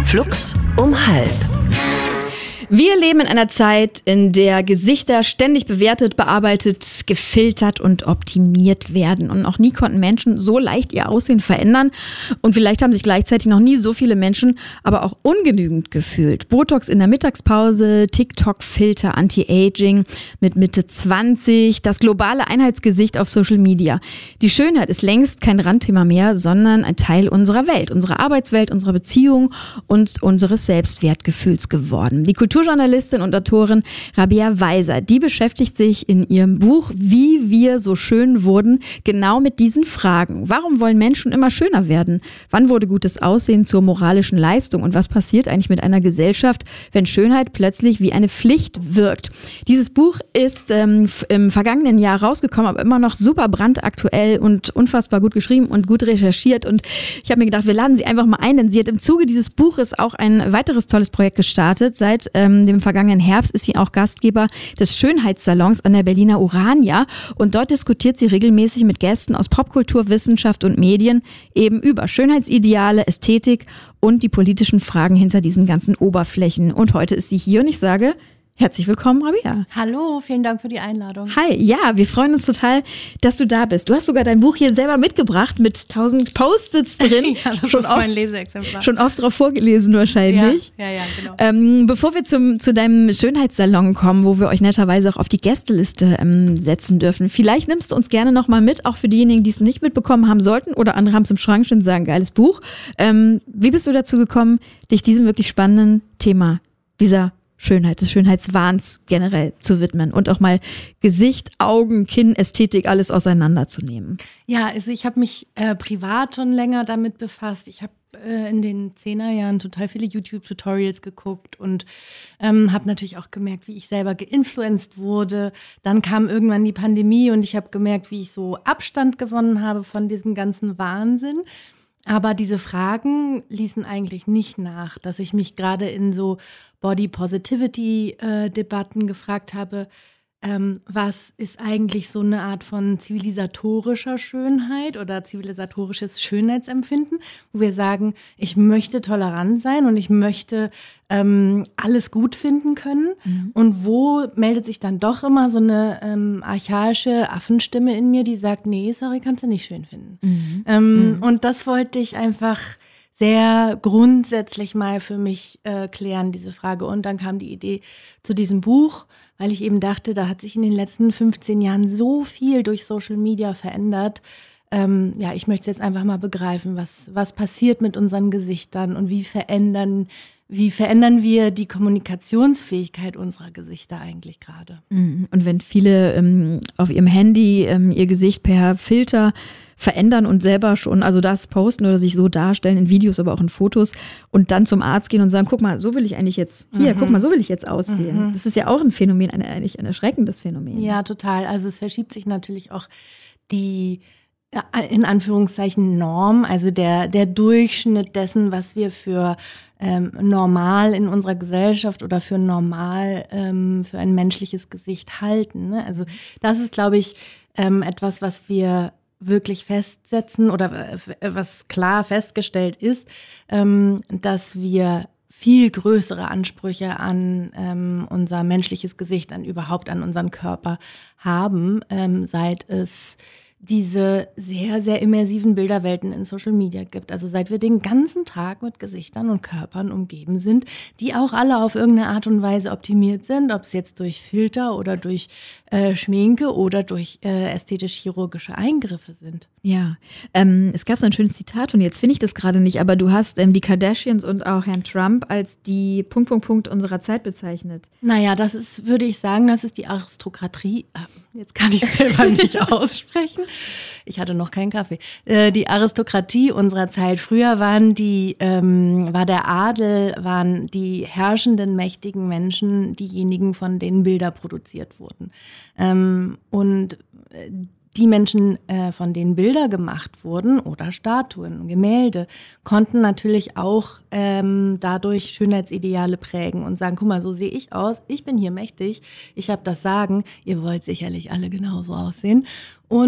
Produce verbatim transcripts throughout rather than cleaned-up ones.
Flux um halb. Wir leben in einer Zeit, in der Gesichter ständig bewertet, bearbeitet, gefiltert und optimiert werden. Und noch nie konnten Menschen so leicht ihr Aussehen verändern. Und vielleicht haben sich gleichzeitig noch nie so viele Menschen aber auch ungenügend gefühlt. Botox in der Mittagspause, TikTok-Filter, Anti-Aging mit Mitte zwanzig, das globale Einheitsgesicht auf Social Media. Die Schönheit ist längst kein Randthema mehr, sondern ein Teil unserer Welt, unserer Arbeitswelt, unserer Beziehung und unseres Selbstwertgefühls geworden. Die Kulturjournalistin und Autorin Rabea Weiser, die beschäftigt sich in ihrem Buch Wie wir so schön wurden genau mit diesen Fragen. Warum wollen Menschen immer schöner werden? Wann wurde gutes Aussehen zur moralischen Leistung? Und was passiert eigentlich mit einer Gesellschaft, wenn Schönheit plötzlich wie eine Pflicht wirkt? Dieses Buch ist ähm, im vergangenen Jahr rausgekommen, aber immer noch super brandaktuell und unfassbar gut geschrieben und gut recherchiert. Und ich habe mir gedacht, wir laden sie einfach mal ein, denn sie hat im Zuge dieses Buches auch ein weiteres tolles Projekt gestartet. Seit ähm, dem vergangenen Herbst ist sie auch Gastgeber des Schönheitssalons an der Berliner Urania. Und dort diskutiert sie regelmäßig mit Gästen aus Popkultur, Wissenschaft und Medien eben über Schönheitsideale, Ästhetik und die politischen Fragen hinter diesen ganzen Oberflächen. Und heute ist sie hier und ich sage: Herzlich willkommen, Rabea. Hallo, vielen Dank für die Einladung. Hi, ja, wir freuen uns total, dass du da bist. Du hast sogar dein Buch hier selber mitgebracht mit tausend Post-its drin. Ja, das schon ist oft, mein Leseexemplar. Schon oft drauf vorgelesen wahrscheinlich. Ja, ja, ja, genau. Ähm, bevor wir zum, zu deinem Schönheitssalon kommen, wo wir euch netterweise auch auf die Gästeliste ähm, setzen dürfen, vielleicht nimmst du uns gerne nochmal mit, auch für diejenigen, die es nicht mitbekommen haben sollten oder andere haben es im Schrank stehen und sagen, geiles Buch. Ähm, wie bist du dazu gekommen, dich diesem wirklich spannenden Thema, dieser Schönheit, des Schönheitswahns generell zu widmen und auch mal Gesicht, Augen, Kinn, Ästhetik, alles auseinanderzunehmen? Ja, also ich habe mich äh, privat schon länger damit befasst. Ich habe äh, in den Zehnerjahren total viele YouTube-Tutorials geguckt und ähm, habe natürlich auch gemerkt, wie ich selber geinfluenced wurde. Dann kam irgendwann die Pandemie und ich habe gemerkt, wie ich so Abstand gewonnen habe von diesem ganzen Wahnsinn. Aber diese Fragen ließen eigentlich nicht nach, dass ich mich gerade in so Body-Positivity-Debatten gefragt habe, ähm, was ist eigentlich so eine Art von zivilisatorischer Schönheit oder zivilisatorisches Schönheitsempfinden, wo wir sagen, ich möchte tolerant sein und ich möchte ähm, alles gut finden können. Mhm. Und wo meldet sich dann doch immer so eine ähm, archaische Affenstimme in mir, die sagt, nee, sorry, kannst du nicht schön finden. Mhm. Ähm, mhm. Und das wollte ich einfach sehr grundsätzlich mal für mich äh, klären, diese Frage. Und dann kam die Idee zu diesem Buch, weil ich eben dachte, da hat sich in den letzten fünfzehn Jahren so viel durch Social Media verändert. Ähm, ja, ich möchte jetzt einfach mal begreifen, was, was passiert mit unseren Gesichtern und wie verändern, wie verändern wir die Kommunikationsfähigkeit unserer Gesichter eigentlich gerade. Und wenn viele ähm, auf ihrem Handy ähm, ihr Gesicht per Filter verändern und selber schon, also das posten oder sich so darstellen in Videos, aber auch in Fotos und dann zum Arzt gehen und sagen, guck mal, so will ich eigentlich jetzt, hier, mhm. guck mal, so will ich jetzt aussehen. Mhm. Das ist ja auch ein Phänomen, ein, eigentlich ein erschreckendes Phänomen. Ja, total. Also es verschiebt sich natürlich auch die, in Anführungszeichen, Norm, also der, der Durchschnitt dessen, was wir für ähm, normal in unserer Gesellschaft oder für normal ähm, für ein menschliches Gesicht halten. Ne? Also das ist, glaube ich, ähm, etwas, was wir wirklich festsetzen oder was klar festgestellt ist, ähm, dass wir viel größere Ansprüche an ähm, unser menschliches Gesicht, an überhaupt an unseren Körper haben, ähm, seit es diese sehr, sehr immersiven Bilderwelten in Social Media gibt. Also seit wir den ganzen Tag mit Gesichtern und Körpern umgeben sind, die auch alle auf irgendeine Art und Weise optimiert sind, ob es jetzt durch Filter oder durch äh, Schminke oder durch äh, ästhetisch-chirurgische Eingriffe sind. Ja, ähm, es gab so ein schönes Zitat und jetzt finde ich das gerade nicht, aber du hast ähm, die Kardashians und auch Herrn Trump als die Punkt, Punkt, Punkt unserer Zeit bezeichnet. Naja, das ist, würde ich sagen, das ist die Aristokratie. Jetzt kann ich es selber nicht aussprechen. Ich hatte noch keinen Kaffee. Äh, die Aristokratie unserer Zeit. Früher waren die, ähm, war der Adel, waren die herrschenden, mächtigen Menschen diejenigen, von denen Bilder produziert wurden. Ähm, und äh, die Menschen, äh, von denen Bilder gemacht wurden oder Statuen, Gemälde, konnten natürlich auch ähm, dadurch Schönheitsideale prägen und sagen, guck mal, so sehe ich aus, ich bin hier mächtig, ich habe das Sagen, ihr wollt sicherlich alle genauso aussehen. Und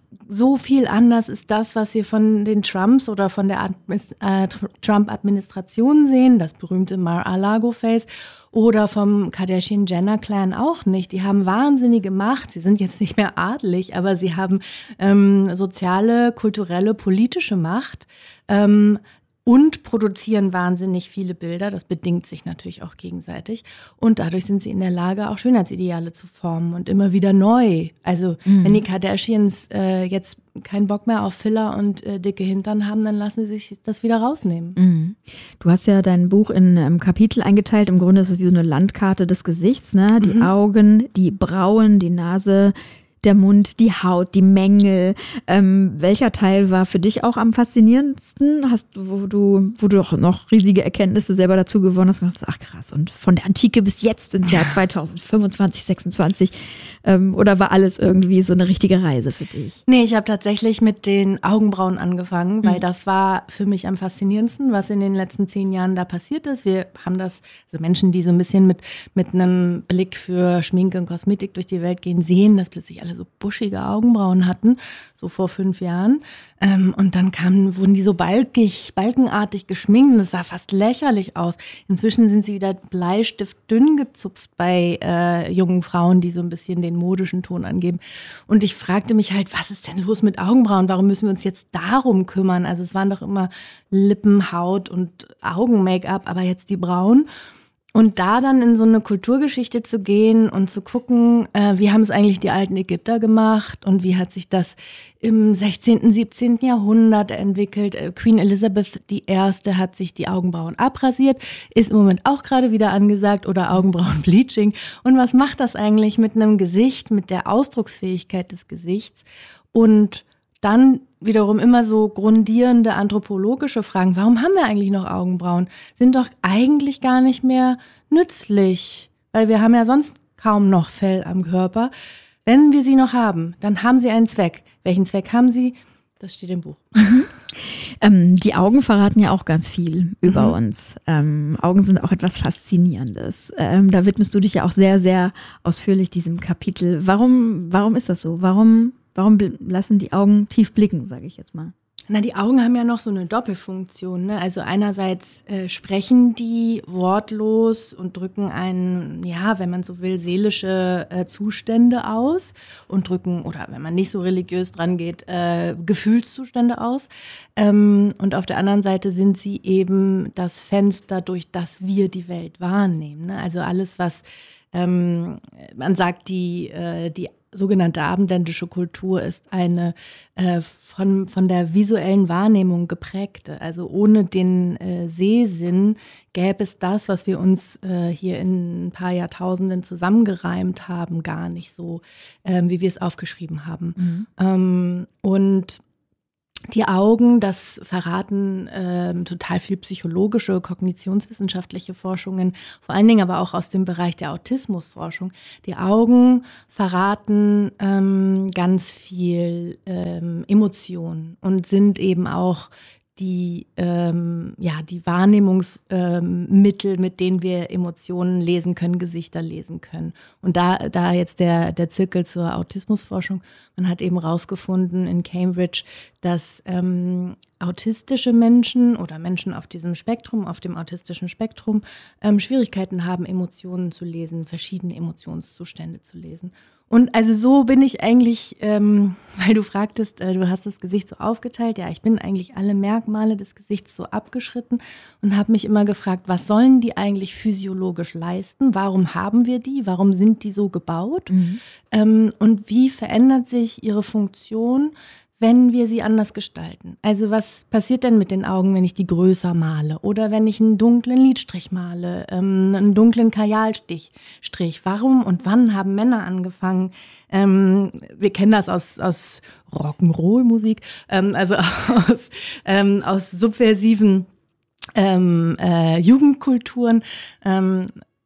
so viel anders ist das, was wir von den Trumps oder von der Admis- äh, Trump-Administration sehen, das berühmte Mar-a-Lago-Face, oder vom Kardashian-Jenner-Clan auch nicht. Die haben wahnsinnige Macht. Sie sind jetzt nicht mehr adelig, aber sie haben ähm, soziale, kulturelle, politische Macht. Ähm, Und produzieren wahnsinnig viele Bilder. Das bedingt sich natürlich auch gegenseitig. Und dadurch sind sie in der Lage, auch Schönheitsideale zu formen und immer wieder neu. Also mhm. wenn die Kardashians äh, jetzt keinen Bock mehr auf Filler und äh, dicke Hintern haben, dann lassen sie sich das wieder rausnehmen. Mhm. Du hast ja dein Buch in ähm, Kapitel eingeteilt. Im Grunde ist es wie so eine Landkarte des Gesichts, ne? Die mhm. Augen, die Brauen, die Nase, der Mund, die Haut, die Mängel. Ähm, welcher Teil war für dich auch am faszinierendsten? Hast du, wo du, wo du auch noch riesige Erkenntnisse selber dazu gewonnen hast und dachtest, ach krass, und von der Antike bis jetzt ins Jahr zweitausendfünfundzwanzig, sechsundzwanzig. Ähm, oder war alles irgendwie so eine richtige Reise für dich? Nee, ich habe tatsächlich mit den Augenbrauen angefangen, weil mhm. das war für mich am faszinierendsten, was in den letzten zehn Jahren da passiert ist. Wir haben das, also Menschen, die so ein bisschen mit, mit einem Blick für Schminke und Kosmetik durch die Welt gehen, sehen, dass plötzlich alle so buschige Augenbrauen hatten, so vor fünf Jahren. Ähm, und dann kamen, wurden die so balkig, balkenartig geschminkt und das sah fast lächerlich aus. Inzwischen sind sie wieder bleistiftdünn gezupft bei äh, jungen Frauen, die so ein bisschen den modischen Ton angeben. Und ich fragte mich halt, was ist denn los mit Augenbrauen? Warum müssen wir uns jetzt darum kümmern? Also es waren doch immer Lippen, Haut und Augen-Make-up, aber jetzt die Brauen. Und da dann in so eine Kulturgeschichte zu gehen und zu gucken, äh, wie haben es eigentlich die alten Ägypter gemacht und wie hat sich das im sechzehnten, siebzehnten Jahrhundert entwickelt. Äh, Queen Elizabeth die Erste hat sich die Augenbrauen abrasiert, ist im Moment auch gerade wieder angesagt, oder Augenbrauenbleaching. Und was macht das eigentlich mit einem Gesicht, mit der Ausdrucksfähigkeit des Gesichts? Und dann wiederum immer so grundierende anthropologische Fragen. Warum haben wir eigentlich noch Augenbrauen? Sind doch eigentlich gar nicht mehr nützlich, weil wir haben ja sonst kaum noch Fell am Körper. Wenn wir sie noch haben, dann haben sie einen Zweck. Welchen Zweck haben sie? Das steht im Buch. Mhm. Ähm, die Augen verraten ja auch ganz viel über mhm. uns. Ähm, Augen sind auch etwas Faszinierendes. Ähm, da widmest du dich ja auch sehr, sehr ausführlich diesem Kapitel. Warum, warum ist das so? Warum Warum lassen die Augen tief blicken, sage ich jetzt mal? Na, die Augen haben ja noch so eine Doppelfunktion, ne? Also einerseits äh, sprechen die wortlos und drücken einen, ja, wenn man so will, seelische äh, Zustände aus und drücken, oder wenn man nicht so religiös dran geht, äh, Gefühlszustände aus. Ähm, und auf der anderen Seite sind sie eben das Fenster, durch das wir die Welt wahrnehmen, ne? Also alles, was ähm, man sagt, die, äh, die sogenannte abendländische Kultur ist eine äh, von, von der visuellen Wahrnehmung geprägte. Also ohne den äh, Sehsinn gäbe es das, was wir uns äh, hier in ein paar Jahrtausenden zusammengereimt haben, gar nicht so, ähm, wie wir es aufgeschrieben haben. Mhm. Ähm, und die Augen, das verraten ähm, total viel psychologische, kognitionswissenschaftliche Forschungen, vor allen Dingen aber auch aus dem Bereich der Autismusforschung. Die Augen verraten ähm, ganz viel ähm, Emotionen und sind eben auch die, ähm, ja, die Wahrnehmungsmittel, ähm, mit denen wir Emotionen lesen können, Gesichter lesen können. Und da, da jetzt der, der Zirkel zur Autismusforschung, man hat eben rausgefunden in Cambridge, dass ähm, autistische Menschen oder Menschen auf diesem Spektrum, auf dem autistischen Spektrum, ähm, Schwierigkeiten haben, Emotionen zu lesen, verschiedene Emotionszustände zu lesen. Und also so bin ich eigentlich, ähm, weil du fragtest, äh, du hast das Gesicht so aufgeteilt. Ja, ich bin eigentlich alle Merkmale des Gesichts so abgeschritten und habe mich immer gefragt, was sollen die eigentlich physiologisch leisten? Warum haben wir die? Warum sind die so gebaut? Mhm. Ähm, und wie verändert sich ihre Funktion, wenn wir sie anders gestalten? Also was passiert denn mit den Augen, wenn ich die größer male? Oder wenn ich einen dunklen Lidstrich male, ähm, einen dunklen Kajalstrich? Strich. Warum und wann haben Männer angefangen? Ähm, wir kennen das aus, aus Rock'n'Roll-Musik, ähm, also aus, ähm, aus subversiven ähm, äh, Jugendkulturen. Ähm,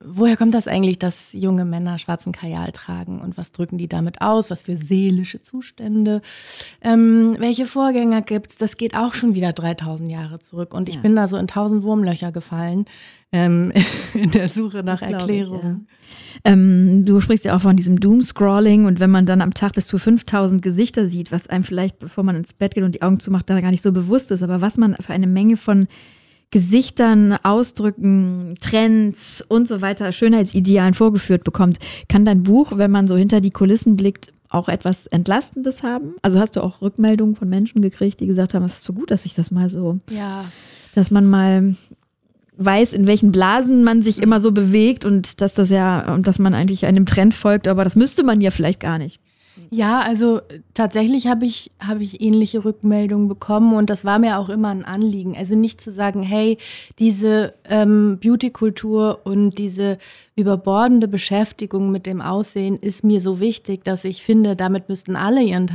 woher kommt das eigentlich, dass junge Männer schwarzen Kajal tragen und was drücken die damit aus, was für seelische Zustände, ähm, welche Vorgänger gibt's? Das geht auch schon wieder dreitausend Jahre zurück und ich ja. bin da so in tausend Wurmlöcher gefallen ähm, in der Suche nach Erklärungen. Ja. Ähm, du sprichst ja auch von diesem Doomscrolling und wenn man dann am Tag bis zu fünftausend Gesichter sieht, was einem vielleicht, bevor man ins Bett geht und die Augen zumacht, dann gar nicht so bewusst ist, aber was man für eine Menge von Gesichtern, Ausdrücken, Trends und so weiter, Schönheitsidealen vorgeführt bekommt, kann dein Buch, wenn man so hinter die Kulissen blickt, auch etwas Entlastendes haben? Also hast du auch Rückmeldungen von Menschen gekriegt, die gesagt haben, es ist so gut, dass ich das mal so, ja. dass man mal weiß, in welchen Blasen man sich immer so bewegt und dass das ja, und dass man eigentlich einem Trend folgt, aber das müsste man ja vielleicht gar nicht. Ja, also tatsächlich habe ich, habe ich ähnliche Rückmeldungen bekommen und das war mir auch immer ein Anliegen. Also nicht zu sagen, hey, diese ähm, Beauty-Kultur und diese überbordende Beschäftigung mit dem Aussehen ist mir so wichtig, dass ich finde, damit müssten alle ihren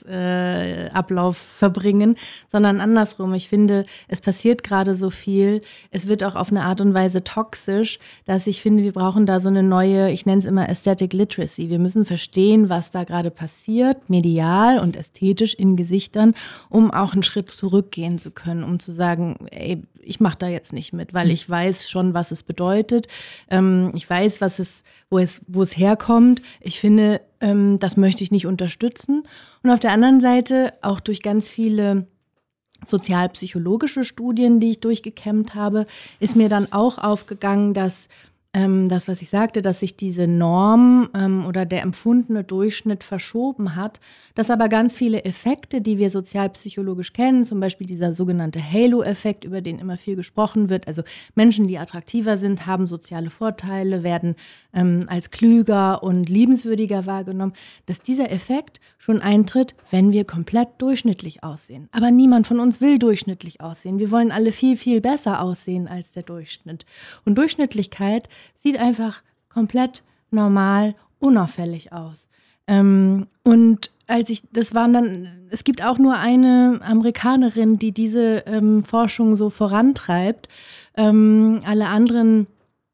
Tagesablauf äh, verbringen, sondern andersrum. Ich finde, es passiert gerade so viel. Es wird auch auf eine Art und Weise toxisch, dass ich finde, wir brauchen da so eine neue, ich nenne es immer Aesthetic Literacy. Wir müssen verstehen, was da gerade passiert, medial und ästhetisch in Gesichtern, um auch einen Schritt zurückgehen zu können, um zu sagen, ey, ich mache da jetzt nicht mit, weil ich weiß schon, was es bedeutet. Ähm, ich weiß, was es, wo es, wo es herkommt. Ich finde, ähm, das möchte ich nicht unterstützen. Und auf der anderen Seite auch durch ganz viele sozialpsychologische Studien, die ich durchgekämmt habe, ist mir dann auch aufgegangen, dass ähm, das, was ich sagte, dass sich diese Norm ähm, oder der empfundene Durchschnitt verschoben hat, dass aber ganz viele Effekte, die wir sozialpsychologisch kennen, zum Beispiel dieser sogenannte Halo-Effekt, über den immer viel gesprochen wird, also Menschen, die attraktiver sind, haben soziale Vorteile, werden ähm, als klüger und liebenswürdiger wahrgenommen, dass dieser Effekt schon eintritt, wenn wir komplett durchschnittlich aussehen. Aber niemand von uns will durchschnittlich aussehen. Wir wollen alle viel, viel besser aussehen als der Durchschnitt. Und Durchschnittlichkeit sieht einfach komplett normal, unauffällig aus. Ähm, und als ich, das waren dann, es gibt auch nur eine Amerikanerin, die diese ähm, Forschung so vorantreibt. Ähm, alle anderen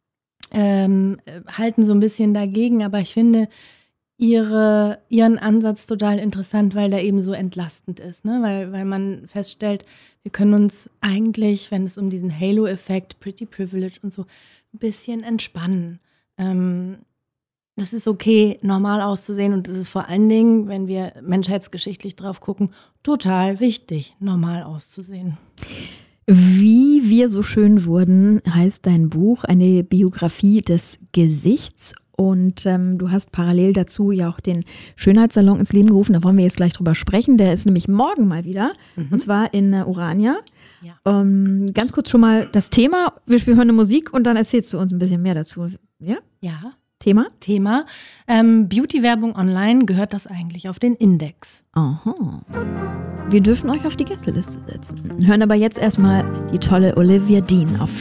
ähm, halten so ein bisschen dagegen, aber ich finde ihre, ihren Ansatz total interessant, weil der eben so entlastend ist, ne? Weil, weil man feststellt, wir können uns eigentlich, wenn es um diesen Halo-Effekt, Pretty Privilege und so, ein bisschen entspannen. Ähm, das ist okay, normal auszusehen und es ist vor allen Dingen, wenn wir menschheitsgeschichtlich drauf gucken, total wichtig, normal auszusehen. Wie wir so schön wurden, heißt dein Buch, eine Biografie des Gesichts. Und ähm, du hast parallel dazu ja auch den Schönheitssalon ins Leben gerufen. Da wollen wir jetzt gleich drüber sprechen. Der ist nämlich morgen mal wieder. Mhm. Und zwar in äh, Urania. Ja. Ähm, ganz kurz schon mal das Thema. Wir hören eine Musik und dann erzählst du uns ein bisschen mehr dazu. Ja? Ja. Thema? Thema. Ähm, Beauty-Werbung online, gehört das eigentlich auf den Index? Aha. Wir dürfen euch auf die Gästeliste setzen. Hören aber jetzt erstmal die tolle Olivia Dean auf